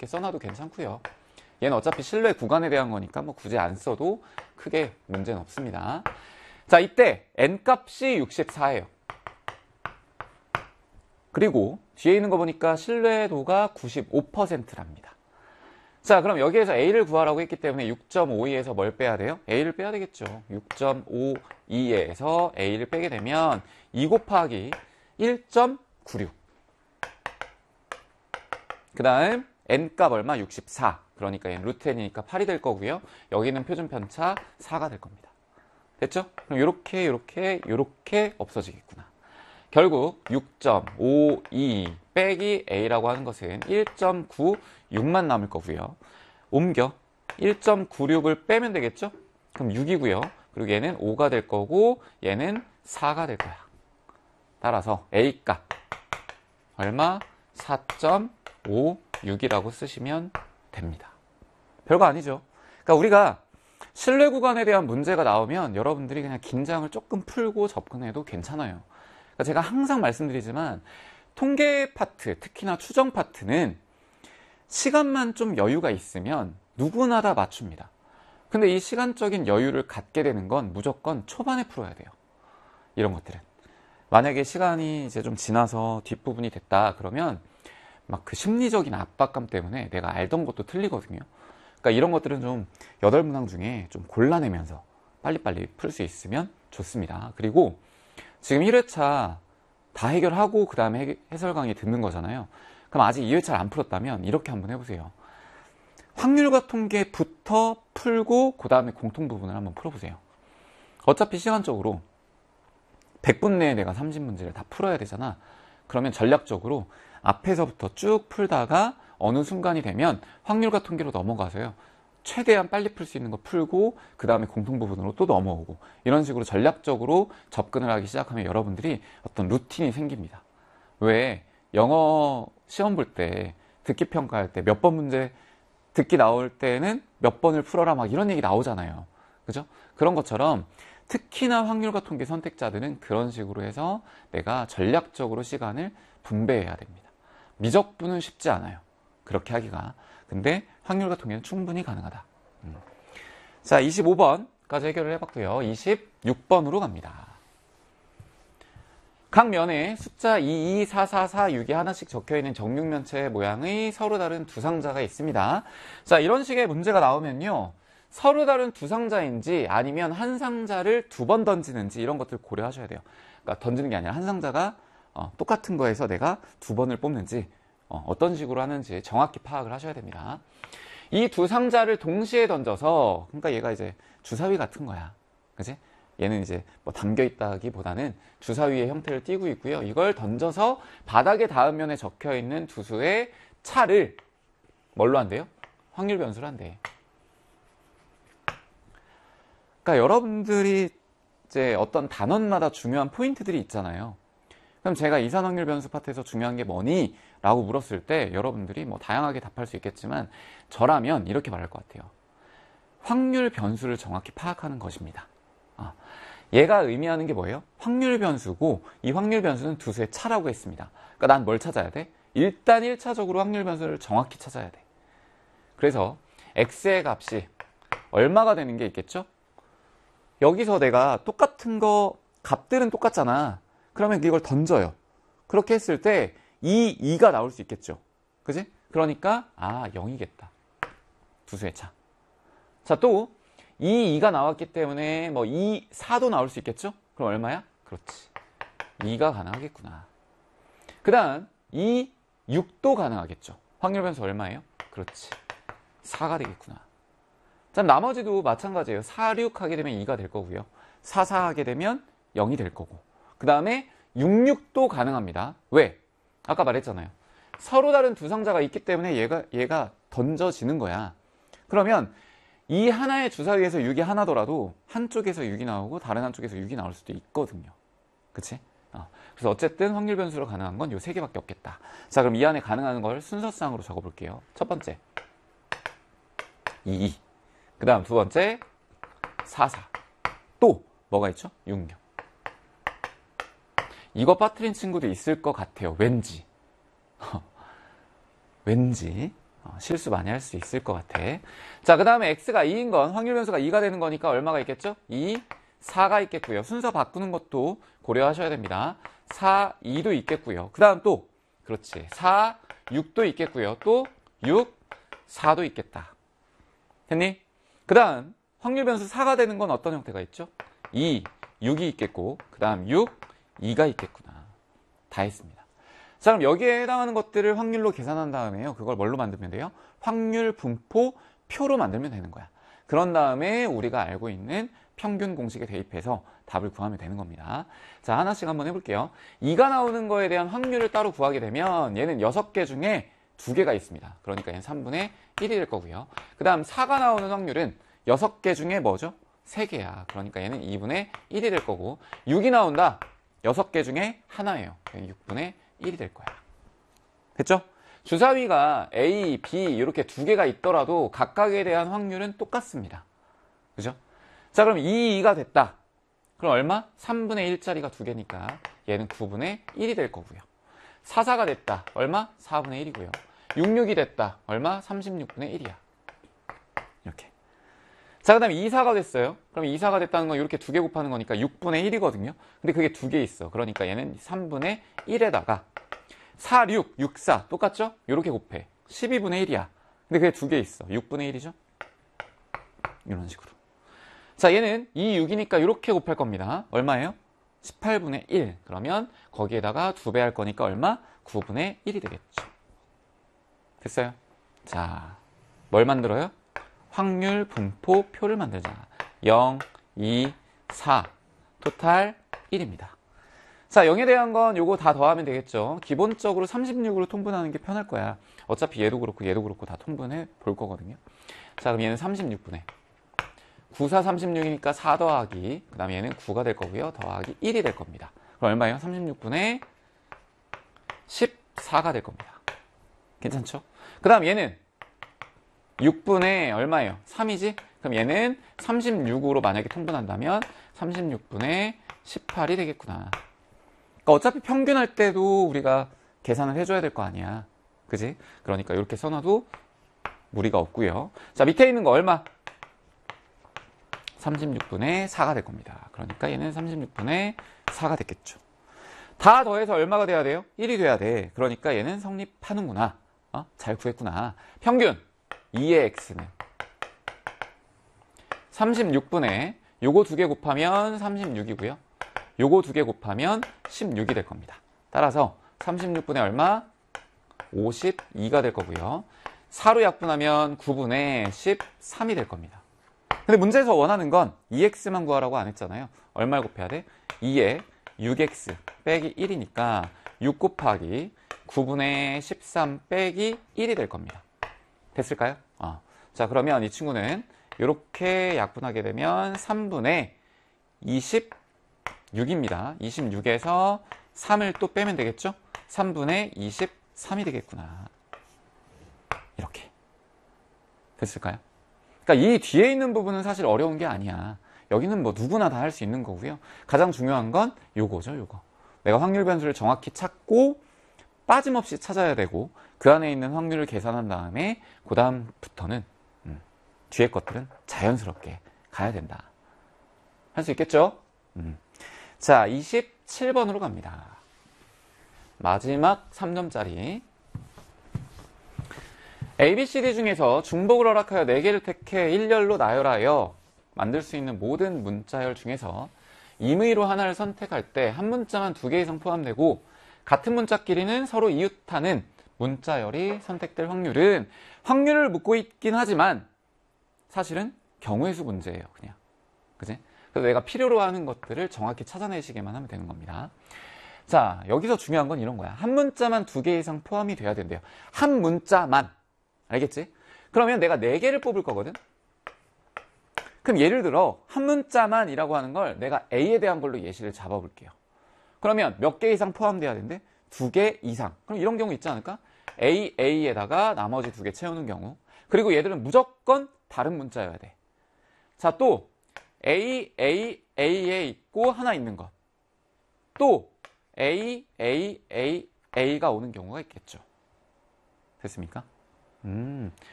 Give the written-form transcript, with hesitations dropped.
이렇게 써놔도 괜찮고요. 얘는 어차피 실내 구간에 대한 거니까 뭐 굳이 안 써도 크게 문제는 없습니다. 자, 이때 n값이 64예요. 그리고 뒤에 있는 거 보니까 신뢰도가 95%랍니다. 자, 그럼 여기에서 A를 구하라고 했기 때문에 6.52에서 뭘 빼야 돼요? A를 빼야 되겠죠. 6.52에서 A를 빼게 되면 2 곱하기 1.96. 그 다음 n값 얼마? 64. 그러니까 얘는 루트 n이니까 8이 될 거고요. 여기는 표준 편차 4가 될 겁니다. 됐죠? 그럼 요렇게 없어지겠구나. 결국 6.52 빼기 A라고 하는 것은 1.96만 남을 거고요. 옮겨 1.96을 빼면 되겠죠? 그럼 6이고요. 그리고 얘는 5가 될 거고 얘는 4가 될 거야. 따라서 A값 얼마? 4.56이라고 쓰시면 됩니다. 별거 아니죠. 그러니까 우리가 신뢰 구간에 대한 문제가 나오면 여러분들이 그냥 긴장을 조금 풀고 접근해도 괜찮아요. 그러니까 제가 항상 말씀드리지만 통계 파트, 특히나 추정 파트는 시간만 좀 여유가 있으면 누구나 다 맞춥니다. 근데 이 시간적인 여유를 갖게 되는 건 무조건 초반에 풀어야 돼요. 이런 것들은. 만약에 시간이 이제 좀 지나서 뒷부분이 됐다 그러면 막 그 심리적인 압박감 때문에 내가 알던 것도 틀리거든요. 그러니까 이런 것들은 좀 8문항 중에 좀 골라내면서 빨리빨리 풀 수 있으면 좋습니다. 그리고 지금 1회차 다 해결하고 그 다음에 해설 강의 듣는 거잖아요. 그럼 아직 2회차를 안 풀었다면 이렇게 한번 해보세요. 확률과 통계부터 풀고 그 다음에 공통 부분을 한번 풀어보세요. 어차피 시간적으로 100분 내에 내가 30문제를 다 풀어야 되잖아. 그러면 전략적으로 앞에서부터 쭉 풀다가 어느 순간이 되면 확률과 통계로 넘어가서요. 최대한 빨리 풀 수 있는 거 풀고 그 다음에 공통 부분으로 또 넘어오고 이런 식으로 전략적으로 접근을 하기 시작하면 여러분들이 어떤 루틴이 생깁니다. 왜 영어 시험 볼 때 듣기 평가할 때 몇 번 문제 듣기 나올 때는 몇 번을 풀어라 막 이런 얘기 나오잖아요. 그죠? 그런 것처럼 특히나 확률과 통계 선택자들은 그런 식으로 해서 내가 전략적으로 시간을 분배해야 됩니다. 미적분은 쉽지 않아요. 그렇게 하기가. 근데 확률과 통계는 충분히 가능하다. 자, 25번까지 해결을 해봤고요. 26번으로 갑니다. 각 면에 숫자 22, 4, 4, 4, 6이 하나씩 적혀있는 정육면체 모양의 서로 다른 두 상자가 있습니다. 자, 이런 식의 문제가 나오면요. 서로 다른 두 상자인지 아니면 한 상자를 두 번 던지는지 이런 것들 고려하셔야 돼요. 그러니까 던지는 게 아니라 한 상자가 똑같은 거에서 내가 두 번을 뽑는지 어떤 식으로 하는지 정확히 파악을 하셔야 됩니다. 이 두 상자를 동시에 던져서 그러니까 얘가 이제 주사위 같은 거야. 그치? 얘는 이제 뭐 담겨 있다기보다는 주사위의 형태를 띠고 있고요. 이걸 던져서 바닥에 닿은 면에 적혀 있는 두 수의 차를 뭘로 한대요? 확률 변수로 한대. 그러니까 여러분들이 이제 어떤 단원마다 중요한 포인트들이 있잖아요. 그럼 제가 이산 확률 변수 파트에서 중요한 게 뭐니? 라고 물었을 때 여러분들이 뭐 다양하게 답할 수 있겠지만 저라면 이렇게 말할 것 같아요. 확률 변수를 정확히 파악하는 것입니다. 얘가 의미하는 게 뭐예요? 확률 변수고 이 확률 변수는 두 수의 차라고 했습니다. 그러니까 난 뭘 찾아야 돼? 일단 1차적으로 확률 변수를 정확히 찾아야 돼. 그래서 x의 값이 얼마가 되는 게 있겠죠? 여기서 내가 똑같은 거 값들은 똑같잖아. 그러면 이걸 던져요. 그렇게 했을 때 2가 나올 수 있겠죠. 그지? 그러니까 0이겠다. 두 수의 차. 자, 또 2가 나왔기 때문에 뭐 4도 나올 수 있겠죠? 그럼 얼마야? 그렇지. 2가 가능하겠구나. 그 다음 6도 가능하겠죠. 확률 변수 얼마예요? 그렇지. 4가 되겠구나. 자, 나머지도 마찬가지예요. 4, 6 하게 되면 2가 될 거고요. 4, 4 하게 되면 0이 될 거고. 그 다음에 6, 6도 가능합니다. 왜? 아까 말했잖아요. 서로 다른 두 상자가 있기 때문에 얘가 던져지는 거야. 그러면 이 하나의 주사위에서 6이 하나더라도 한쪽에서 6이 나오고 다른 한쪽에서 6이 나올 수도 있거든요. 그치? 그래서 어쨌든 확률 변수로 가능한 건 요 세 개밖에 없겠다. 자, 그럼 이 안에 가능한 걸 순서상으로 적어볼게요. 첫 번째 2. 그 다음 두 번째 4, 4. 또 뭐가 있죠? 6, 6. 이거 빠뜨린 친구도 있을 것 같아요. 왠지. 왠지. 실수 많이 할 수 있을 것 같아. 자, 그 다음에 x가 2인 건 확률 변수가 2가 되는 거니까 얼마가 있겠죠? 2, 4가 있겠고요. 순서 바꾸는 것도 고려하셔야 됩니다. 4, 2도 있겠고요. 그 다음 또 그렇지. 4, 6도 있겠고요. 또 6, 4도 있겠다. 됐니? 그 다음 확률 변수 4가 되는 건 어떤 형태가 있죠? 2, 6이 있겠고 그 다음 6, 2가 있겠구나. 다 했습니다. 자, 그럼 여기에 해당하는 것들을 확률로 계산한 다음에요. 그걸 뭘로 만들면 돼요? 확률 분포 표로 만들면 되는 거야. 그런 다음에 우리가 알고 있는 평균 공식에 대입해서 답을 구하면 되는 겁니다. 자, 하나씩 한번 해볼게요. 2가 나오는 거에 대한 확률을 따로 구하게 되면 얘는 6개 중에 2개가 있습니다. 그러니까 얘는 3분의 1이 될 거고요. 그 다음 4가 나오는 확률은 6개 중에 뭐죠? 3개야. 그러니까 얘는 2분의 1이 될 거고 6이 나온다. 6개 중에 하나예요. 6분의 1이 될 거야. 됐죠? 주사위가 A, B 이렇게 2개가 있더라도 각각에 대한 확률은 똑같습니다. 그죠? 자, 그럼 2, 2가 됐다. 그럼 얼마? 3분의 1짜리가 2개니까 얘는 9분의 1이 될 거고요. 4, 4가 됐다. 얼마? 4분의 1이고요. 6, 6이 됐다. 얼마? 36분의 1이야. 이렇게. 자, 그 다음에 2, 4가 됐어요. 그럼 2, 4가 됐다는 건 이렇게 2개 곱하는 거니까 6분의 1이거든요. 근데 그게 2개 있어. 그러니까 얘는 3분의 1에다가 4, 6, 6, 4 똑같죠? 이렇게 곱해. 12분의 1이야. 근데 그게 2개 있어. 6분의 1이죠? 이런 식으로. 자, 얘는 2, 6이니까 이렇게 곱할 겁니다. 얼마예요? 18분의 1. 그러면 거기에다가 2배 할 거니까 얼마? 9분의 1이 되겠죠. 됐어요? 자, 뭘 만들어요? 확률 분포 표를 만들자. 0, 2, 4. 토탈 1입니다. 자, 0에 대한 건 요거 다 더하면 되겠죠. 기본적으로 36으로 통분하는 게 편할 거야. 어차피 얘도 그렇고 다 통분해 볼 거거든요. 자, 그럼 얘는 36분의 9, 4, 36이니까 4 더하기 그 다음에 얘는 9가 될 거고요. 더하기 1이 될 겁니다. 그럼 얼마예요? 36분의 14가 될 겁니다. 괜찮죠? 그 다음 얘는 6분의 얼마예요? 3이지? 그럼 얘는 36으로 만약에 통분한다면 36분의 18이 되겠구나. 그러니까 어차피 평균할 때도 우리가 계산을 해줘야 될 거 아니야. 그지? 그러니까 이렇게 써놔도 무리가 없고요. 자, 밑에 있는 거 얼마? 36분의 4가 될 겁니다. 그러니까 얘는 36분의 4가 됐겠죠. 다 더해서 얼마가 돼야 돼요? 1이 돼야 돼. 그러니까 얘는 성립하는구나. 잘 구했구나. 평균 2의 x는 36분의 요거 2개 곱하면 36이고요. 요거 2개 곱하면 16이 될 겁니다. 따라서 36분의 얼마? 52가 될 거고요. 4로 약분하면 9분의 13이 될 겁니다. 근데 문제에서 원하는 건 2x만 구하라고 안 했잖아요. 얼마를 곱해야 돼? 2에 6x 빼기 1이니까 6 곱하기 9분의 13 빼기 1이 될 겁니다. 됐을까요? 자, 그러면 이 친구는 이렇게 약분하게 되면 3분의 26입니다. 26에서 3을 또 빼면 되겠죠? 3분의 23이 되겠구나. 이렇게. 됐을까요? 그러니까 이 뒤에 있는 부분은 사실 어려운 게 아니야. 여기는 뭐 누구나 다 할 수 있는 거고요. 가장 중요한 건 요거죠, 요거. 내가 확률 변수를 정확히 찾고 빠짐없이 찾아야 되고 그 안에 있는 확률을 계산한 다음에 그 다음부터는 뒤에 것들은 자연스럽게 가야 된다. 할 수 있겠죠? 자, 27번으로 갑니다. 마지막 3점짜리. ABCD 중에서 중복을 허락하여 4개를 택해 일렬로 나열하여 만들 수 있는 모든 문자열 중에서 임의로 하나를 선택할 때 한 문자만 2개 이상 포함되고 같은 문자끼리는 서로 이웃하는 문자열이 선택될 확률은 확률을 묻고 있긴 하지만 사실은 경우의 수 문제예요. 그냥. 그지? 그래서 내가 필요로 하는 것들을 정확히 찾아내시기만 하면 되는 겁니다. 자, 여기서 중요한 건 이런 거야. 한 문자만 2개 이상 포함이 돼야 된대요. 한 문자만. 알겠지? 그러면 내가 4개를 뽑을 거거든? 그럼 예를 들어 한 문자만이라고 하는 걸 내가 A에 대한 걸로 예시를 잡아볼게요. 그러면 몇 개 이상 포함돼야 되는데 2개 이상. 그럼 이런 경우 있지 않을까? A에다가 나머지 2개 채우는 경우. 그리고 얘들은 무조건 다른 문자여야 돼. 자, 또 A에 있고 하나 있는 것. 또 A가 오는 경우가 있겠죠. 됐습니까? 음,